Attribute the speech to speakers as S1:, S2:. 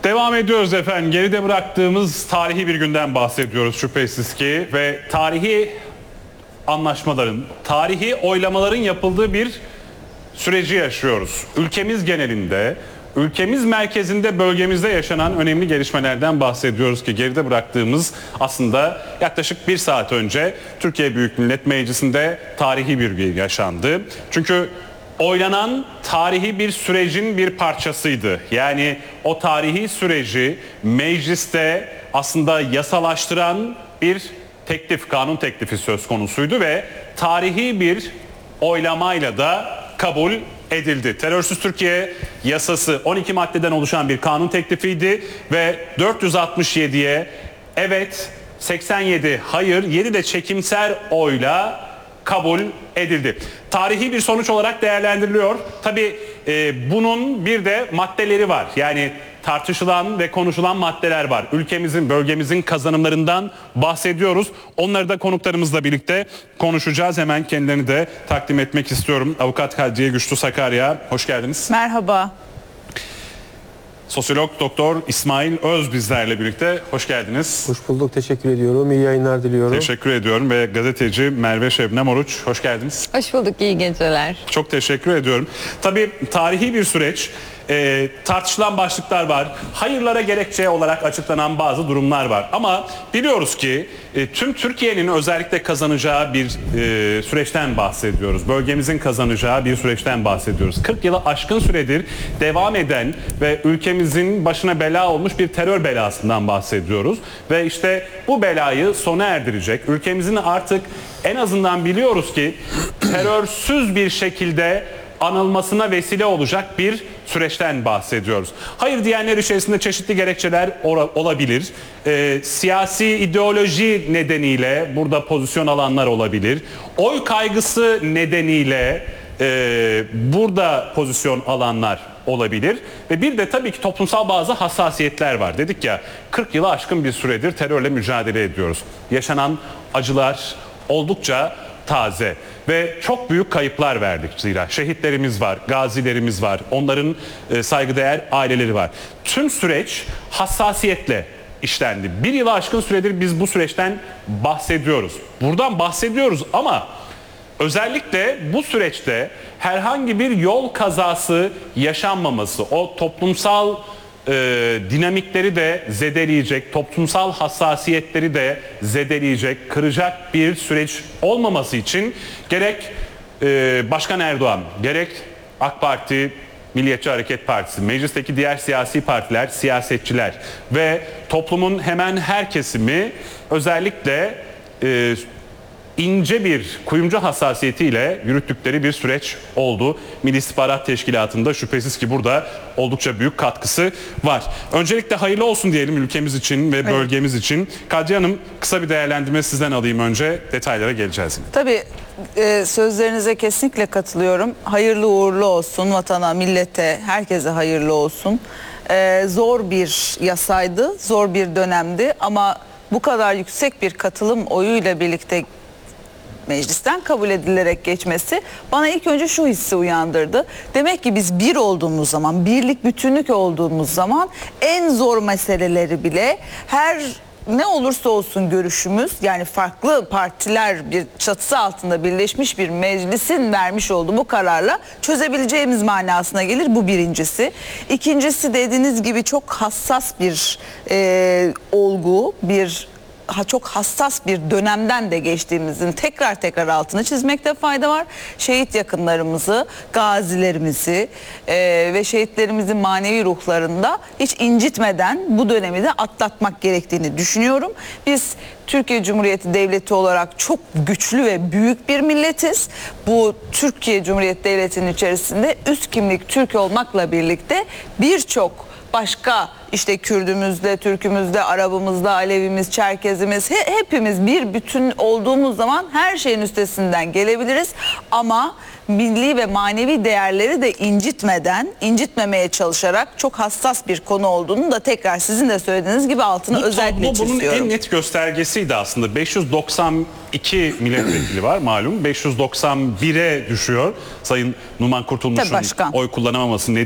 S1: Devam ediyoruz efendim. Geride bıraktığımız tarihi bir günden bahsediyoruz şüphesiz ki ve tarihi anlaşmaların, tarihi oylamaların yapıldığı bir süreci yaşıyoruz. Ülkemiz genelinde, ülkemiz merkezinde, bölgemizde yaşanan önemli gelişmelerden bahsediyoruz ki geride bıraktığımız aslında yaklaşık bir saat önce Türkiye Büyük Millet Meclisi'nde tarihi bir gün yaşandı. Çünkü oylanan tarihi bir sürecin bir parçasıydı. Yani o tarihi süreci mecliste aslında yasalaştıran bir teklif, kanun teklifi söz konusuydu ve tarihi bir oylamayla da kabul edildi. Terörsüz Türkiye yasası 12 maddeden oluşan bir kanun teklifiydi ve 467'ye evet, 87 hayır, 7 de çekimser oyla kabul edildi. Tarihi bir sonuç olarak değerlendiriliyor. Tabii bunun bir de maddeleri var. Yani tartışılan ve konuşulan maddeler var. Ülkemizin, bölgemizin kazanımlarından bahsediyoruz. Onları da konuklarımızla birlikte konuşacağız. Hemen kendilerini de takdim etmek istiyorum. Avukat Kadriye Güçlü Sakarya, hoş geldiniz.
S2: Merhaba.
S1: Sosyolog Doktor İsmail Öz bizlerle birlikte. Hoş geldiniz.
S3: Hoş bulduk. Teşekkür ediyorum. İyi yayınlar diliyorum.
S1: Teşekkür ediyorum ve gazeteci Merve Şebnem Oruç. Hoş geldiniz.
S2: Hoş bulduk. İyi geceler.
S1: Çok teşekkür ediyorum. Tabii tarihi bir süreç. Tartışılan başlıklar var. Hayırlara gerekçe olarak açıklanan bazı durumlar var. Ama biliyoruz ki tüm Türkiye'nin özellikle kazanacağı bir süreçten bahsediyoruz. Bölgemizin kazanacağı bir süreçten bahsediyoruz. 40 yılı aşkın süredir devam eden ve ülkemizin başına bela olmuş bir terör belasından bahsediyoruz. Ve işte bu belayı sona erdirecek, ülkemizin artık en azından biliyoruz ki terörsüz bir şekilde anılmasına vesile olacak bir süreçten bahsediyoruz. Hayır diyenler içerisinde çeşitli gerekçeler olabilir. Siyasi ideoloji nedeniyle burada pozisyon alanlar olabilir. Oy kaygısı nedeniyle burada pozisyon alanlar olabilir. Ve bir de tabii ki toplumsal bazı hassasiyetler var. Dedik ya, 40 yılı aşkın bir süredir terörle mücadele ediyoruz. Yaşanan acılar oldukça taze ve çok büyük kayıplar verdik zira. Şehitlerimiz var, gazilerimiz var, onların saygıdeğer aileleri var. Tüm süreç hassasiyetle işlendi. Bir yılı aşkın süredir biz bu süreçten bahsediyoruz. Buradan bahsediyoruz ama özellikle bu süreçte herhangi bir yol kazası yaşanmaması, o toplumsal dinamikleri de zedeleyecek, toplumsal hassasiyetleri de zedeleyecek, kıracak bir süreç olmaması için gerek Başkan Erdoğan, gerek AK Parti, Milliyetçi Hareket Partisi, meclisteki diğer siyasi partiler, siyasetçiler ve toplumun hemen her kesimi özellikle ince bir kuyumcu hassasiyetiyle yürüttükleri bir süreç oldu. Milli İstihbarat Teşkilatı'nda şüphesiz ki burada oldukça büyük katkısı var. Öncelikle hayırlı olsun diyelim ülkemiz için ve bölgemiz için. Kadriye Hanım, kısa bir değerlendirme sizden alayım önce. Detaylara geleceğiz.
S2: Tabii sözlerinize kesinlikle katılıyorum. Hayırlı uğurlu olsun vatana, millete, herkese hayırlı olsun. Zor bir yasaydı, zor bir dönemdi ama bu kadar yüksek bir katılım oyuyla birlikte meclisten kabul edilerek geçmesi bana ilk önce şu hissi uyandırdı. Demek ki biz bir olduğumuz zaman, birlik, bütünlük olduğumuz zaman en zor meseleleri bile her ne olursa olsun görüşümüz, yani farklı partiler bir çatısı altında birleşmiş bir meclisin vermiş olduğu bu kararla çözebileceğimiz manasına gelir. Bu birincisi. İkincisi, dediğiniz gibi çok hassas bir olgu, çok hassas bir dönemden de geçtiğimizin tekrar altını çizmekte fayda var. Şehit yakınlarımızı, gazilerimizi ve şehitlerimizin manevi ruhlarında hiç incitmeden bu dönemi de atlatmak gerektiğini düşünüyorum. Biz Türkiye Cumhuriyeti Devleti olarak çok güçlü ve büyük bir milletiz. Bu Türkiye Cumhuriyeti Devleti'nin içerisinde üst kimlik Türk olmakla birlikte birçok başka, işte Kürdümüzde, Türkümüzde, Arabımızda, Alevimiz, Çerkezimiz, hepimiz bir bütün olduğumuz zaman her şeyin üstesinden gelebiliriz. Ama milli ve manevi değerleri de incitmemeye çalışarak, çok hassas bir konu olduğunu da tekrar sizin de söylediğiniz gibi altını özellikle çiziyorum.
S1: Bunun en net göstergesiydi aslında. 592 milletvekili var malum. 591'e düşüyor Sayın Numan Kurtulmuş'un oy kullanamaması nedeniyle.